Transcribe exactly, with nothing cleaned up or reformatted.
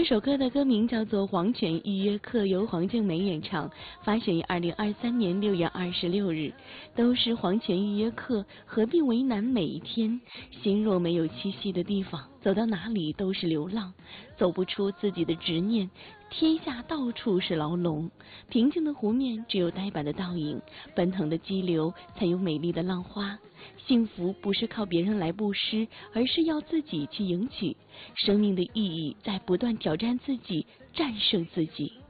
首歌的歌名叫做《黄泉预约课》，由黄静梅演唱，发行于二零二三年六月二十六日。都是黄泉预约课，何必为难每一天？心若没有栖息的地方，走到哪里都是流浪，走不出自己的执念。天下到处是牢笼，平静的湖面只有呆板的倒影，奔腾的激流才有美丽的浪花。幸福不是靠别人来布施，而是要自己去赢取。生命的意义在不断挑战自己，战胜自己。